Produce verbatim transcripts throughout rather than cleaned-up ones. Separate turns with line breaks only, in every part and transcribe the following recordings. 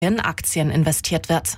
in Aktien investiert wird.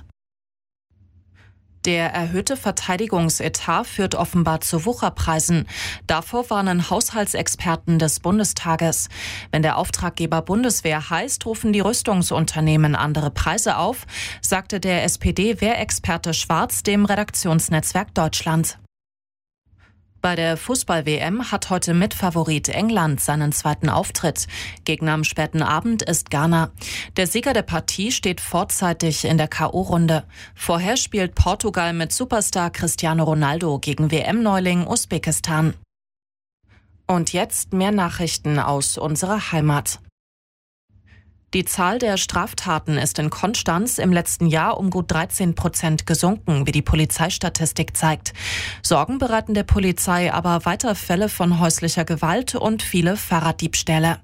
Der erhöhte Verteidigungsetat führt offenbar zu Wucherpreisen. Davor warnen Haushaltsexperten des Bundestages. Wenn der Auftraggeber Bundeswehr heißt, rufen die Rüstungsunternehmen andere Preise auf, sagte der S P D-Wehrexperte Schwarz dem Redaktionsnetzwerk Deutschland. Bei der Fußball-W M hat heute Mitfavorit England seinen zweiten Auftritt. Gegner am späten Abend ist Ghana. Der Sieger der Partie steht vorzeitig in der K O-Runde. Vorher spielt Portugal mit Superstar Cristiano Ronaldo gegen W M-Neuling Usbekistan. Und jetzt mehr Nachrichten aus unserer Heimat. Die Zahl der Straftaten ist in Konstanz im letzten Jahr um gut dreizehn Prozent gesunken, wie die Polizeistatistik zeigt. Sorgen bereiten der Polizei aber weiter Fälle von häuslicher Gewalt und viele Fahrraddiebstähle.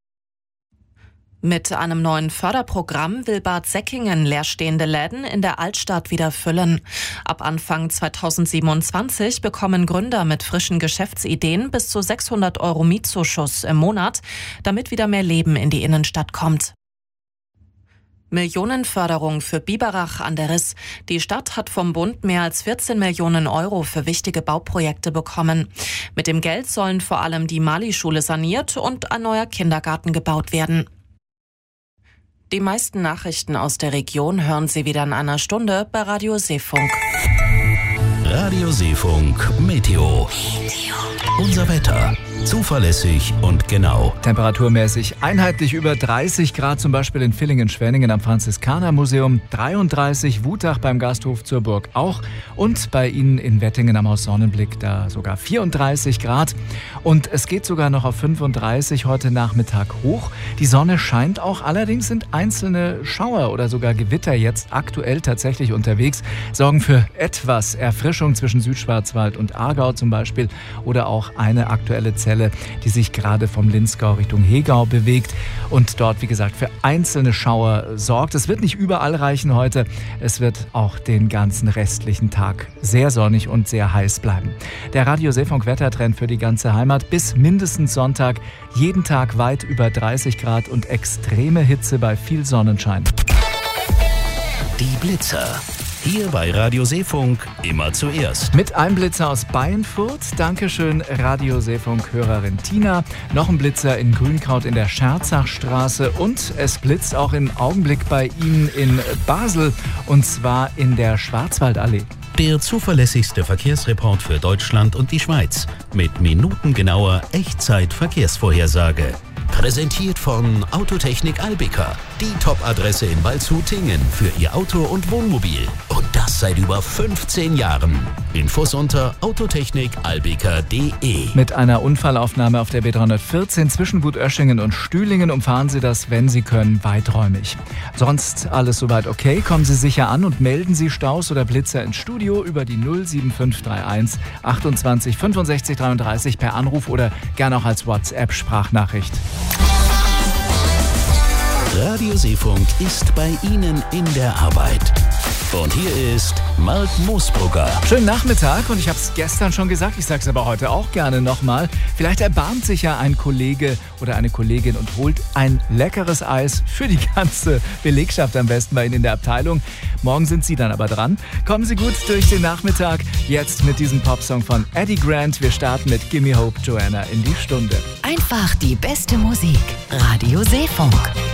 Mit einem neuen Förderprogramm will Bad Säckingen leerstehende Läden in der Altstadt wieder füllen. Ab Anfang zweitausendsiebenundzwanzig bekommen Gründer mit frischen Geschäftsideen bis zu sechshundert Euro Mietzuschuss im Monat, damit wieder mehr Leben in die Innenstadt kommt. Millionenförderung für Biberach an der Riss. Die Stadt hat vom Bund mehr als vierzehn Millionen Euro für wichtige Bauprojekte bekommen. Mit dem Geld sollen vor allem die Mali-Schule saniert und ein neuer Kindergarten gebaut werden. Die meisten Nachrichten aus der Region hören Sie wieder in einer Stunde bei Radio Seefunk.
Radio Seefunk Meteo. Unser Wetter. Zuverlässig und genau.
Temperaturmäßig einheitlich über dreißig Grad, zum Beispiel in Villingen-Schwenningen am Franziskanermuseum, dreiunddreißig, Wutach beim Gasthof zur Burg auch und bei Ihnen in Wettingen am Haus Sonnenblick da sogar vierunddreißig Grad und es geht sogar noch auf fünfunddreißig heute Nachmittag hoch. Die Sonne scheint auch, allerdings sind einzelne Schauer oder sogar Gewitter jetzt aktuell tatsächlich unterwegs, sorgen für etwas Erfrischung zwischen Südschwarzwald und Aargau zum Beispiel oder auch eine aktuelle Zelle, die sich gerade vom Linzgau Richtung Hegau bewegt und dort, wie gesagt, für einzelne Schauer sorgt. Es wird nicht überall reichen heute. Es wird auch den ganzen restlichen Tag sehr sonnig und sehr heiß bleiben. Der Radio Seefunk Wettertrend für die ganze Heimat bis mindestens Sonntag. Jeden Tag weit über dreißig Grad und extreme Hitze bei viel Sonnenschein.
Die Blitzer. Hier bei Radio Seefunk immer zuerst.
Mit einem Blitzer aus Beinfurt. Dankeschön, Radio Seefunk-Hörerin Tina. Noch ein Blitzer in Grünkraut in der Scherzachstraße. Und es blitzt auch im Augenblick bei Ihnen in Basel. Und zwar in der Schwarzwaldallee.
Der zuverlässigste Verkehrsreport für Deutschland und die Schweiz. Mit minutengenauer Echtzeit-Verkehrsvorhersage. Präsentiert von Autotechnik Albika. Die Top-Adresse in Waldshut-Tingen für Ihr Auto und Wohnmobil. Und das seit über fünfzehn Jahren. Infos unter autotechnik albika punkt de.
Mit einer Unfallaufnahme auf der B dreihundertvierzehn zwischen Gut Oeschingen und Stühlingen umfahren Sie das, wenn Sie können, weiträumig. Sonst alles soweit okay. Kommen Sie sicher an und melden Sie Staus oder Blitzer ins Studio über die null sieben fünf drei eins achtundzwanzig fünfundsechzig dreiunddreißig per Anruf oder gerne auch als WhatsApp-Sprachnachricht.
Radio Seefunk ist bei Ihnen in der Arbeit. Und hier ist Mark Moosbrugger.
Schönen Nachmittag und ich habe es gestern schon gesagt, ich sage es aber heute auch gerne nochmal. Vielleicht erbarmt sich ja ein Kollege oder eine Kollegin und holt ein leckeres Eis für die ganze Belegschaft am besten bei Ihnen in der Abteilung. Morgen sind Sie dann aber dran. Kommen Sie gut durch den Nachmittag. Jetzt mit diesem Popsong von Eddie Grant. Wir starten mit Gimme Hope Joanna in die Stunde.
Einfach die beste Musik. Radio Seefunk.